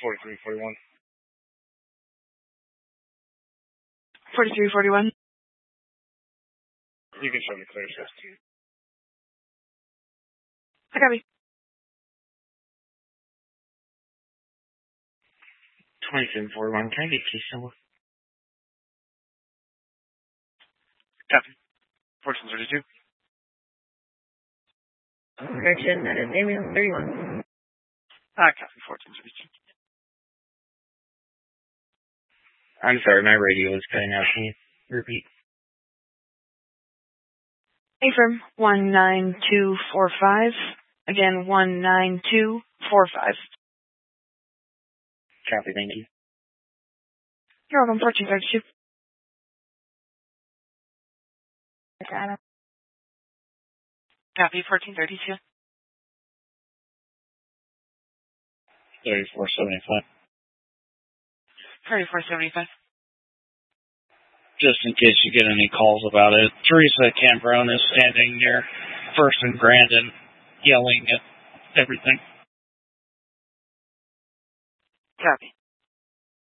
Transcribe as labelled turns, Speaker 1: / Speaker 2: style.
Speaker 1: 4341.
Speaker 2: 4341.
Speaker 1: You can show me clear, sir.
Speaker 2: I copy.
Speaker 1: 2741. Can I get you somewhere?
Speaker 2: Copy. 1432.
Speaker 3: Correction, that is ambulance 31.
Speaker 2: Copy. 1432.
Speaker 1: I'm sorry, my radio is cutting out. Can you repeat?
Speaker 2: Affirm 19245. Again, 19245.
Speaker 1: Copy, thank you.
Speaker 2: You're welcome. 1432. Copy. 1432.
Speaker 1: 3475.
Speaker 2: 3475.
Speaker 1: Just in case you get any calls about it, Teresa Cambrone is standing near First and Grandin, yelling at everything.
Speaker 2: Copy.